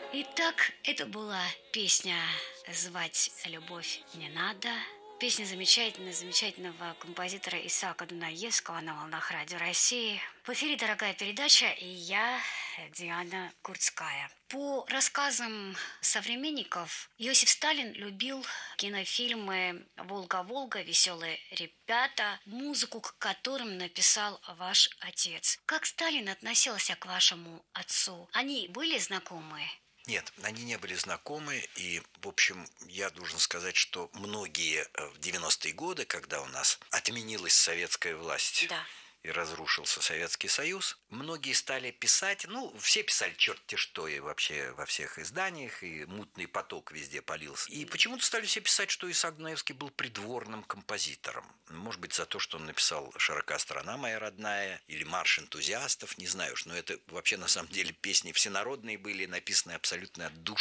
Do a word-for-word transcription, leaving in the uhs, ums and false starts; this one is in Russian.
Итак, это была песня «Звать любовь не надо». Песня замечательная, замечательного композитора Исаака Дунаевского на волнах Радио России. В эфире «Дорогая передача» и я, Диана Курцкая. По рассказам современников, Иосиф Сталин любил кинофильмы «Волга-Волга», «Веселые ребята», музыку к которым написал ваш отец. Как Сталин относился к вашему отцу? Они были знакомы? Нет, они не были знакомы, и, в общем, я должен сказать, что многие в девяностые годы, когда у нас отменилась советская власть, Да. и разрушился Советский Союз, многие стали писать, ну, все писали черти что и вообще во всех изданиях, и мутный поток везде полился. И почему-то стали все писать, что Исаак Дунаевский был придворным композитором. Может быть, за то, что он написал «Широка страна моя родная» или «Марш энтузиастов», не знаю уж, но это вообще на самом деле песни всенародные были, написаны абсолютно от души.